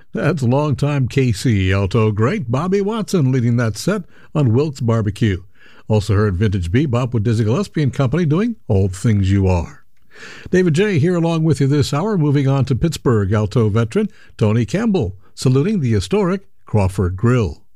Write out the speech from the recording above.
That's longtime KC alto great Bobby Watson leading that set on Wilkes Barbecue. Also heard Vintage Bebop with Dizzy Gillespie and Company doing All Things You Are. David J. here along with you this hour, moving on to Pittsburgh alto veteran Tony Campbell, saluting the historic Crawford Grill.